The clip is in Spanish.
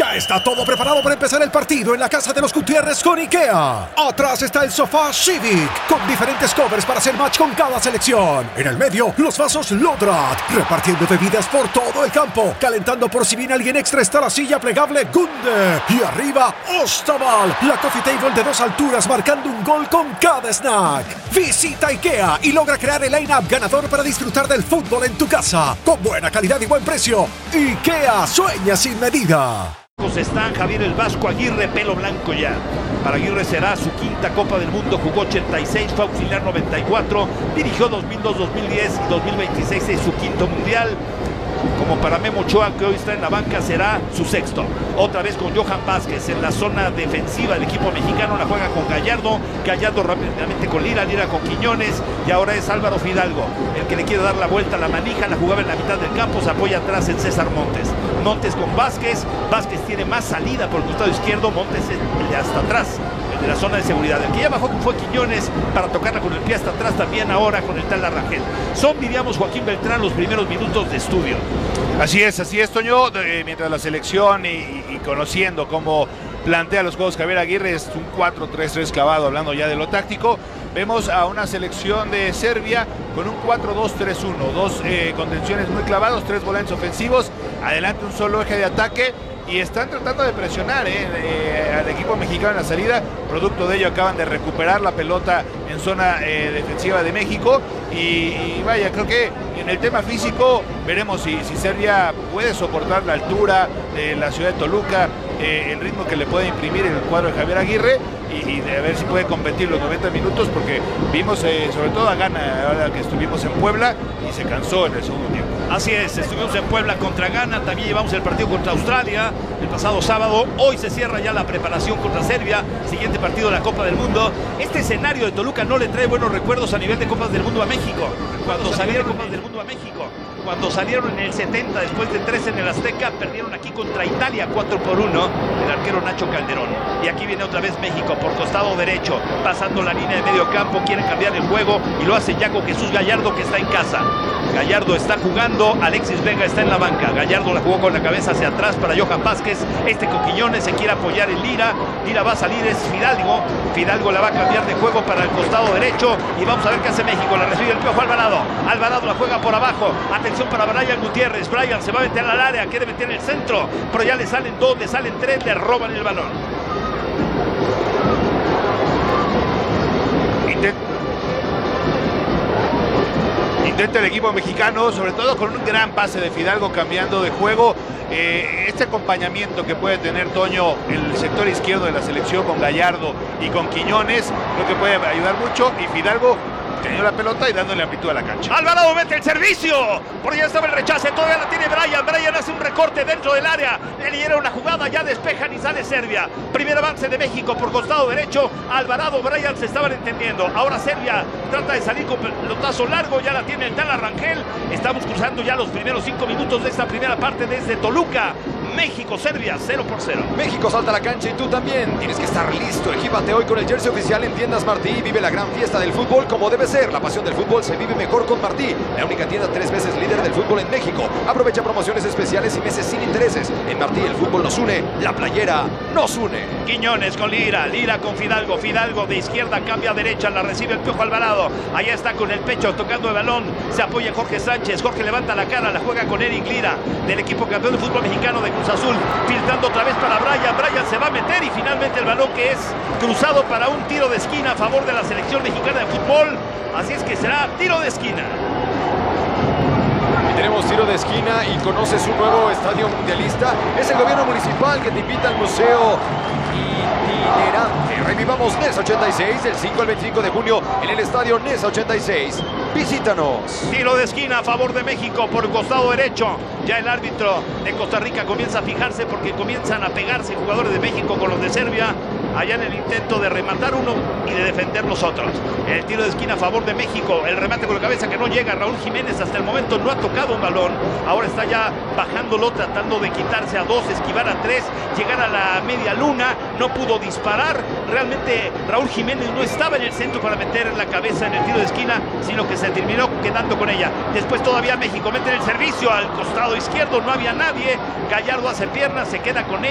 Ya está todo preparado para empezar el partido en la casa de los Gutiérrez con IKEA. Atrás está el sofá Civic, con diferentes covers para hacer match con cada selección. En el medio, los vasos Lodrat, repartiendo bebidas por todo el campo. Calentando por si viene alguien extra está la silla plegable Gunde. Y arriba, Ostaval, la coffee table de 2 alturas marcando un gol con cada snack. Visita IKEA y logra crear el line-up ganador para disfrutar del fútbol en tu casa. Con buena calidad y buen precio. IKEA, sueña sin medida. Está Javier el Vasco Aguirre, pelo blanco ya. Para Aguirre será su quinta Copa del Mundo, jugó 86, fue auxiliar 94, dirigió 2002, 2010 y 2026 es su quinto mundial. Como para Memo Ochoa, que hoy está en la banca, será su sexto. Otra vez con Johan Vázquez en la zona defensiva del equipo mexicano, la juega con Gallardo rápidamente con Lira con Quiñones, y ahora es Álvaro Fidalgo el que le quiere dar la vuelta a la manija. La jugaba en la mitad del campo, se apoya atrás en César Montes con Vázquez tiene más salida por el costado izquierdo, Montes es el de hasta atrás, el de la zona de seguridad. El que ya bajó fue Quiñones para tocarla con el pie hasta atrás, también ahora con el tal Rangel. Son, diríamos, Joaquín Beltrán, los primeros minutos de estudio. Así es, Toño, mientras la selección y conociendo cómo plantea los juegos Javier Aguirre, es un 4-3-3 clavado, hablando ya de lo táctico. Vemos a una selección de Serbia con un 4-2-3-1, dos contenciones muy clavados, 3 volantes ofensivos, adelante un solo eje de ataque, y están tratando de presionar al equipo mexicano en la salida. Producto de ello acaban de recuperar la pelota en zona defensiva de México, y vaya, creo que en el tema físico veremos si Serbia puede soportar la altura de la ciudad de Toluca, el ritmo que le puede imprimir el cuadro de Javier Aguirre, y de ver si puede competir los 90 minutos, porque vimos sobre todo a Ghana ahora que estuvimos en Puebla y se cansó en el segundo tiempo. Así es, estuvimos en Puebla contra Ghana, también llevamos el partido contra Australia el pasado sábado. Hoy se cierra ya la preparación contra Serbia, siguiente partido de la Copa del Mundo. Este escenario de Toluca no le trae buenos recuerdos a nivel de Copas del Mundo a México. Cuando salieron en el 70, después de 3 en el Azteca, perdieron aquí contra Italia 4-1, el arquero Nacho Calderón. Y aquí viene otra vez México por costado derecho, pasando la línea de medio campo, quieren cambiar el juego y lo hace ya con Jesús Gallardo, que está en casa. Gallardo está jugando, Alexis Vega está en la banca. Gallardo la jugó con la cabeza hacia atrás para Johan Vázquez, con Quiñones se quiere apoyar en Lira va a salir, es Fidalgo la va a cambiar de juego para el costado derecho, y vamos a ver qué hace México. La recibe el Piojo Alvarado la juega por abajo, atención para Brian Gutiérrez. Brian se va a meter al área, quiere meter en el centro, pero ya le salen 2, le salen 3, le roban el balón. Intenta el equipo mexicano, sobre todo con un gran pase de Fidalgo cambiando de juego. Este acompañamiento que puede tener, Toño, el sector izquierdo de la selección con Gallardo y con Quiñones, creo que puede ayudar mucho, y Fidalgo teniendo la pelota y dándole amplitud a la cancha. Alvarado mete el servicio, por allá estaba el rechace, todavía la tiene Brian hace un recorte dentro del área, le dieron una jugada, ya despejan y sale Serbia. Primer avance de México por costado derecho, Alvarado, Brian se estaban entendiendo. Ahora Serbia trata de salir con pelotazo largo, ya la tiene el tal Rangel. Estamos cruzando ya los primeros 5 minutos de esta primera parte desde Toluca. México, Serbia, 0-0. México salta a la cancha y tú también tienes que estar listo. Equípate hoy con el jersey oficial en Tiendas Martí y vive la gran fiesta del fútbol como debe ser. La pasión del fútbol se vive mejor con Martí, la única tienda 3 veces líder del fútbol en México. Aprovecha promociones especiales y meses sin intereses. En Martí el fútbol nos une, la playera nos une. Quiñones con Lira con Fidalgo de izquierda cambia a derecha, la recibe el Piojo Alvarado. Allá está con el pecho tocando el balón, se apoya Jorge Sánchez. Jorge levanta la cara, la juega con Eric Lira del equipo campeón de fútbol mexicano de Cruz Azul, filtrando otra vez para Brian se va a meter, y finalmente el balón que es cruzado para un tiro de esquina a favor de la selección mexicana de fútbol. Así es que será tiro de esquina. Y tenemos tiro de esquina y conoces un nuevo estadio mundialista. Es el gobierno municipal que te invita al museo itinerante. Revivamos NES 86 del 5 al 25 de junio en el estadio NES 86. Visítanos. Tiro de esquina a favor de México por el costado derecho. Ya el árbitro de Costa Rica comienza a fijarse porque comienzan a pegarse jugadores de México con los de Serbia, allá en el intento de rematar uno y de defender los otros. El tiro de esquina a favor de México, el remate con la cabeza que no llega. Raúl Jiménez hasta el momento no ha tocado un balón, ahora está ya bajándolo, tratando de quitarse a 2, esquivar a 3, llegar a la media luna, no pudo disparar. Realmente Raúl Jiménez no estaba en el centro para meter la cabeza en el tiro de esquina, sino que se terminó quedando con ella. Después todavía México mete el servicio al costado izquierdo, no había nadie, Gallardo hace piernas, se queda con ella.